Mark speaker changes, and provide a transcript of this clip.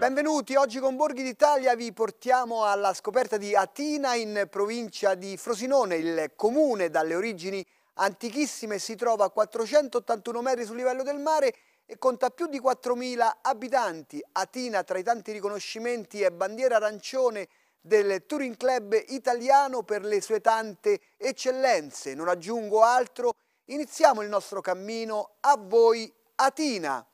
Speaker 1: Benvenuti, oggi con Borghi d'Italia vi portiamo alla scoperta di Atina in provincia di Frosinone. Il comune dalle origini antichissime si trova a 481 metri sul livello del mare e conta più di 4.000 abitanti. Atina, tra i tanti riconoscimenti, è bandiera arancione del Touring Club italiano per le sue tante eccellenze. Non aggiungo altro, iniziamo il nostro cammino. A voi Atina!